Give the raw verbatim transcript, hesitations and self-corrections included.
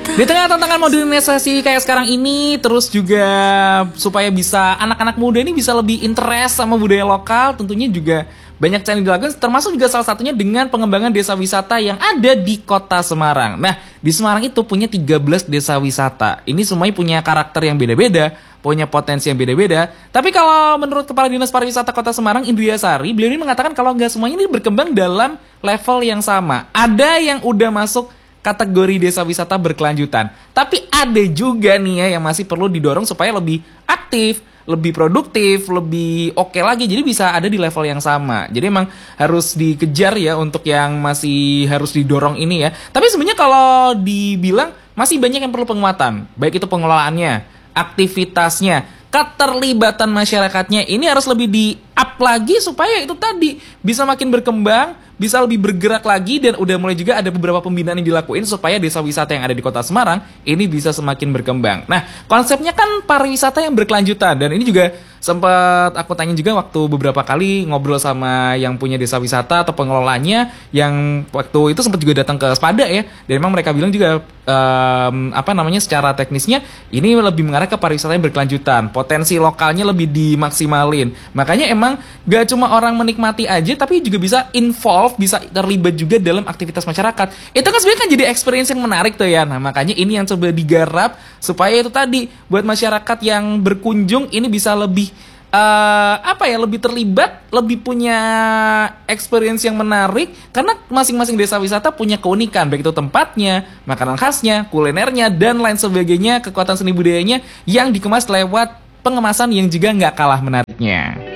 Di tengah tantangan modernisasi kayak sekarang ini, terus juga supaya bisa anak-anak muda ini bisa lebih interest sama budaya lokal, tentunya juga banyak cara yang dilakukan, termasuk juga salah satunya dengan pengembangan desa wisata yang ada di kota Semarang. Nah, di Semarang itu punya tiga belas desa wisata. Ini semuanya punya karakter yang beda-beda, punya potensi yang beda-beda. Tapi kalau menurut Kepala Dinas Pariwisata Kota Semarang, Indria Sari, beliau ini mengatakan kalau nggak semuanya ini berkembang dalam level yang sama. Ada yang udah masuk kategori desa wisata berkelanjutan. Tapi ada juga nih ya yang masih perlu didorong supaya lebih aktif, lebih produktif, lebih oke lagi. Jadi bisa ada di level yang sama. Jadi emang harus dikejar ya untuk yang masih harus didorong ini ya. Tapi sebenarnya kalau dibilang masih banyak yang perlu penguatan. Baik itu pengelolaannya, aktivitasnya, keterlibatan masyarakatnya. Ini harus lebih di-up lagi supaya itu tadi bisa makin berkembang, bisa lebih bergerak lagi, dan udah mulai juga ada beberapa pembinaan yang dilakuin supaya desa wisata yang ada di kota Semarang ini bisa semakin berkembang. Nah, konsepnya kan pariwisata yang berkelanjutan, dan ini juga sempat aku tanya juga waktu beberapa kali ngobrol sama yang punya desa wisata atau pengelolanya yang waktu itu sempat juga datang ke Spada ya, dan memang mereka bilang juga um, apa namanya secara teknisnya ini lebih mengarah ke pariwisata yang berkelanjutan, potensi lokalnya lebih dimaksimalin. Makanya emang gak cuma orang menikmati aja, tapi juga bisa involve, bisa terlibat juga dalam aktivitas masyarakat. Itu kan sebenarnya kan jadi experience yang menarik tuh ya. Nah makanya ini yang coba digarap supaya itu tadi buat masyarakat yang berkunjung ini bisa lebih uh, apa ya, lebih terlibat, lebih punya experience yang menarik, karena masing-masing desa wisata punya keunikan, baik itu tempatnya, makanan khasnya, kulinernya, dan lain sebagainya, kekuatan seni budayanya yang dikemas lewat pengemasan yang juga nggak kalah menariknya.